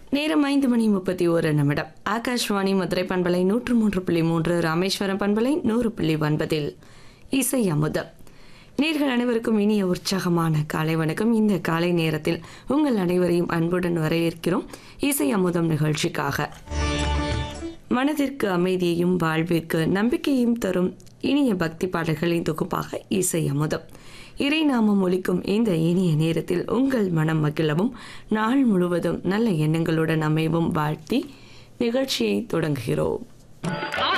நேரம் 5:31 ஆகாஷ்வாணி மதுரை பண்பலை 103.3 ராமேஸ்வரம் பண்பலை 100.9 இசை அமுதம். நேர்கள் அனைவருக்கும் இனிய உற்சாகமான காலை வணக்கம். இந்த காலை நேரத்தில் உங்கள் அனைவரையும் அன்புடன் வரவேற்கிறோம் இசை அமுதம் நிகழ்ச்சிக்காக. மனதிற்கு அமைதியையும் வாழ்விற்கு நம்பிக்கையும் தரும் இனிய பக்தி பாடல்களின் தொகுப்பாக இசை அமுதம். இறை நாமம் ஒலிக்கும் இந்த இனிய நேரத்தில் உங்கள் மனம் மகிழவும் நாள் முழுவதும் நல்ல எண்ணங்களுடன் அமைவும் வாழ்த்தி நிகழ்ச்சியை தொடங்குகிறோம்.